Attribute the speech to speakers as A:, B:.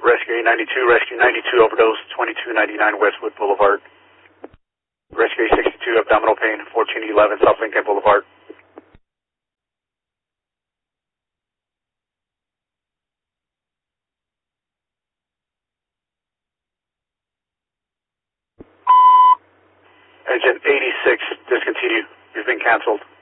A: Rescue 892, Rescue 92 overdose, 2299 Westwood Boulevard. Rescue 862, abdominal pain, 1411 South Lincoln Boulevard. Engine 86, discontinue. You've been canceled.